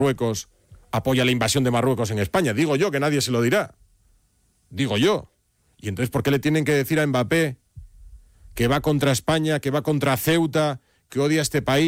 Marruecos apoya la invasión de Marruecos en España. Digo yo, que nadie se lo dirá. Digo yo. Y entonces, ¿por qué le tienen que decir a Mbappé que va contra España, que va contra Ceuta, que odia a este país?